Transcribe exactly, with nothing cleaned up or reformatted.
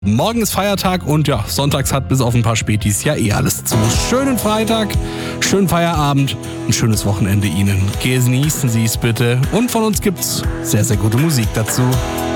Morgen ist Feiertag und ja, sonntags hat bis auf ein paar Spätis ja eh alles zu. Schönen Freitag, schönen Feierabend, ein schönes Wochenende Ihnen. Genießen Sie es bitte und von uns gibt's sehr, sehr gute Musik dazu.